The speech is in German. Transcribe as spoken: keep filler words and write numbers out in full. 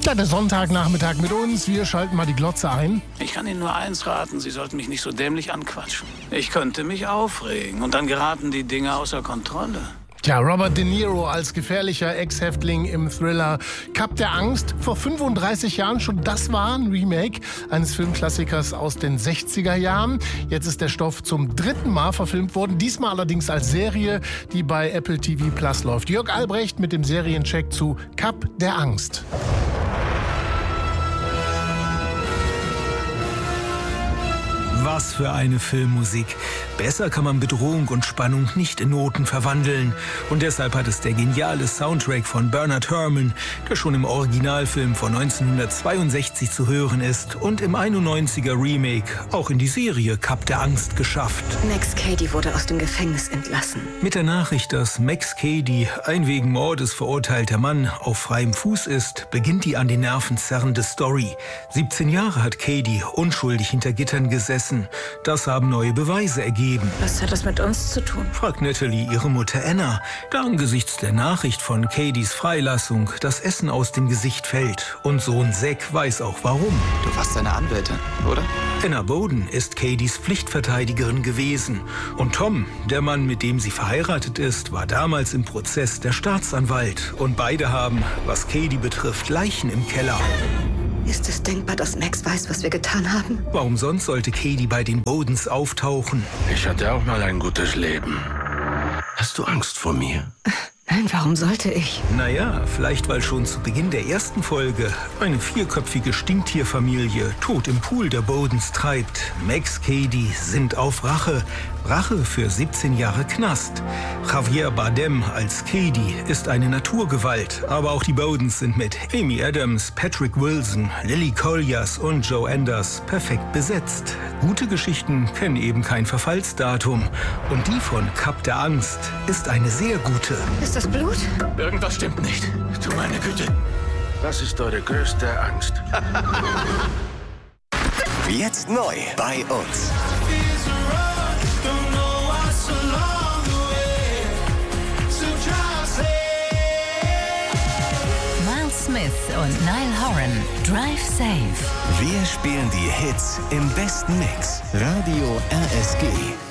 Ja, der Sonntagnachmittag mit uns. Wir schalten mal die Glotze ein. Ich kann Ihnen nur eins raten, Sie sollten mich nicht so dämlich anquatschen. Ich könnte mich aufregen und dann geraten die Dinge außer Kontrolle. Tja, Robert De Niro als gefährlicher Ex-Häftling im Thriller Kap der Angst. Vor fünfunddreißig Jahren schon, das war ein Remake eines Filmklassikers aus den sechziger Jahren. Jetzt ist der Stoff zum dritten Mal verfilmt worden, diesmal allerdings als Serie, die bei Apple T V Plus läuft. Jörg Albrecht mit dem Seriencheck zu Kap der Angst. Was für eine Filmmusik. Besser kann man Bedrohung und Spannung nicht in Noten verwandeln. Und deshalb hat es der geniale Soundtrack von Bernard Herrmann, der schon im Originalfilm von neunzehnhundertzweiundsechzig zu hören ist und im einundneunziger Remake auch in die Serie Kap der Angst geschafft. Max Cady wurde aus dem Gefängnis entlassen. Mit der Nachricht, dass Max Cady, ein wegen Mordes verurteilter Mann, auf freiem Fuß ist, beginnt die an die Nerven zerrende Story. siebzehn Jahre hat Cady unschuldig hinter Gittern gesessen. Das haben neue Beweise ergeben. Was hat das mit uns zu tun? Fragt Natalie ihre Mutter Anna, da angesichts der Nachricht von Cadys Freilassung das Essen aus dem Gesicht fällt. Und Sohn Zack weiß auch warum. Du warst seine Anwältin, oder? Anna Boden ist Cadys Pflichtverteidigerin gewesen. Und Tom, der Mann, mit dem sie verheiratet ist, war damals im Prozess der Staatsanwalt. Und beide haben, was Cady betrifft, Leichen im Keller. Ist es denkbar, dass Max weiß, was wir getan haben? Warum sonst sollte Cady bei den Bodens auftauchen? Ich hatte auch mal ein gutes Leben. Hast du Angst vor mir? Nein, warum sollte ich? Naja, vielleicht weil schon zu Beginn der ersten Folge eine vierköpfige Stinktierfamilie tot im Pool der Bodens treibt. Max Cady sinnt auf Rache. Rache für siebzehn Jahre Knast. Javier Bardem als Cady ist eine Naturgewalt. Aber auch die Bodens sind mit Amy Adams, Patrick Wilson, Lily Collins und Joe Anders perfekt besetzt. Gute Geschichten kennen eben kein Verfallsdatum. Und die von Kap der Angst ist eine sehr gute. Ist das Blut? Irgendwas stimmt nicht. Du meine Güte. Was ist eure größte Angst? Jetzt neu bei uns. Miles Smith und Niall Horan, Drive Safe. Wir spielen die Hits im besten Mix. Radio R S G.